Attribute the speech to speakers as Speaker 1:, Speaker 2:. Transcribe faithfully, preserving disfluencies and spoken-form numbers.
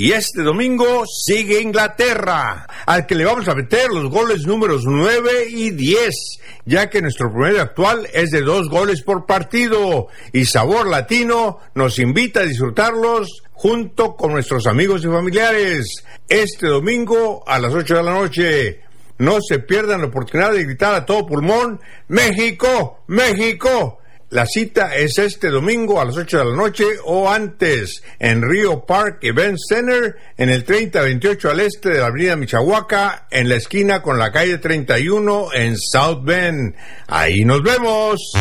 Speaker 1: Y este domingo sigue Inglaterra, al que le vamos a meter los goles números nueve y diez, ya que nuestro promedio actual es de dos goles por partido. Y Sabor Latino nos invita a disfrutarlos junto con nuestros amigos y familiares. Este domingo a las ocho de la noche. No se pierdan la oportunidad de gritar a todo pulmón: ¡México! ¡México! La cita es este domingo a las ocho de la noche o antes en Rio Park Event Center, en el treinta veintiocho al este de la avenida Michoaca, en la esquina con la calle treinta y uno en South Bend. Ahí nos vemos.